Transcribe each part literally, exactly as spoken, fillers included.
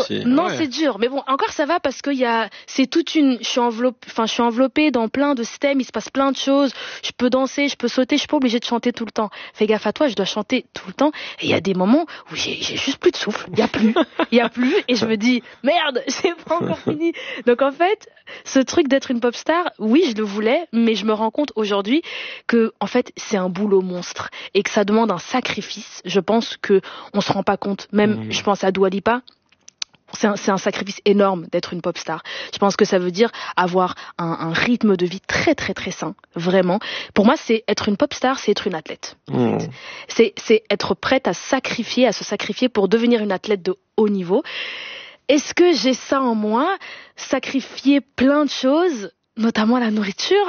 aussi. Non, ouais. c'est dur. Mais bon, encore ça va parce que il y a, c'est toute une, je suis enveloppée, enfin, je suis enveloppée dans plein de systèmes, il se passe plein de choses. Je peux danser, je peux sauter, je suis pas obligée de chanter tout le temps. Fais gaffe à toi, je dois chanter tout le temps. Et il y a des moments où j'ai, j'ai juste plus de souffle. Il y a plus. Il y a plus. Et je me dis, merde, c'est pas encore fini. Donc en fait, ce truc d'être une pop star, oui, je le voulais, mais je me rends compte aujourd'hui que, en fait, c'est un boulot monstre et que ça demande un sacrifice. Je pense que on se rend pas compte. Même, Mmh. je pense à Dua Lipa. C'est un, c'est un sacrifice énorme d'être une pop star. Je pense que ça veut dire avoir un, un rythme de vie très très très sain, vraiment. Pour moi, c'est être une pop star, c'est être une athlète. En Mmh. fait. C'est, c'est être prête à sacrifier, à se sacrifier pour devenir une athlète de haut niveau. Est-ce que j'ai ça en moi? Sacrifier plein de choses, notamment la nourriture.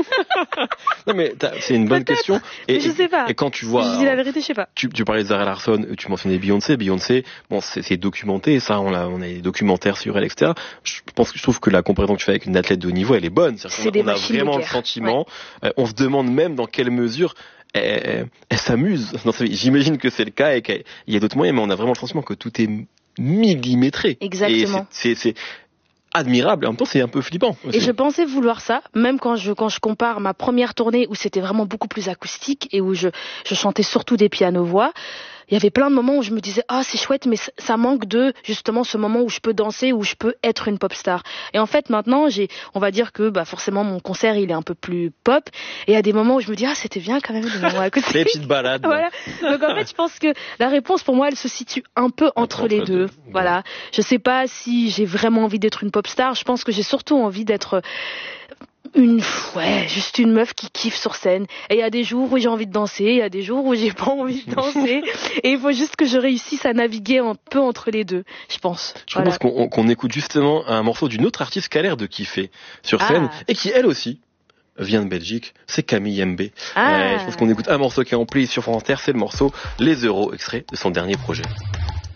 Non mais t'as- c'est une bonne Peut-être, question. Et, mais je sais pas. et quand tu vois, Je dis la vérité, je sais pas. tu, tu parlais de Zara Larsson, tu mentionnais Beyoncé. Beyoncé, bon, c'est, c'est documenté, ça, on a, on a des documentaires sur elle, et cetera. Je pense que je trouve que la comparaison que tu fais avec une athlète de haut niveau, elle est bonne. C'est-à-dire C'est qu'on a- des on a machines de vraiment le guerre. sentiment, euh, on se demande même dans quelle mesure elle, elle, elle s'amuse dans sa vie. J'imagine que c'est le cas et qu'il y a d'autres moyens, mais on a vraiment le sentiment que tout est millimétré. Exactement. Et c'est, c'est, c'est admirable, et en même temps, c'est un peu flippant aussi. Et je pensais vouloir ça, même quand je quand je compare ma première tournée où c'était vraiment beaucoup plus acoustique et où je je chantais surtout des pianos-voix. Il y avait plein de moments où je me disais ah c'est chouette mais ça, ça manque de justement ce moment où je peux danser, où je peux être une pop star. Et en fait maintenant j'ai on va dire que bah forcément mon concert il est un peu plus pop et il y a des moments où je me dis ah c'était bien quand même des moments acoustiques. Les petites balades. Voilà. Donc en fait, je pense que la réponse pour moi, elle se situe un peu entre, Entre les les deux. deux. Voilà. Je sais pas si j'ai vraiment envie d'être une pop star. Je pense que j'ai surtout envie d'être une, ouais, juste une meuf qui kiffe sur scène. Et il y a des jours où j'ai envie de danser, il y a des jours où j'ai pas envie de danser. Et il faut juste que je réussisse à naviguer un peu entre les deux, je pense. Je Voilà. propose qu'on, qu'on écoute justement un morceau d'une autre artiste qui a l'air de kiffer sur scène Ah. et qui elle aussi vient de Belgique, c'est Camille Mbé. Ah. Ouais, je pense qu'on écoute un morceau qui est en play sur France Inter, c'est le morceau Les Euros, extrait de son dernier projet.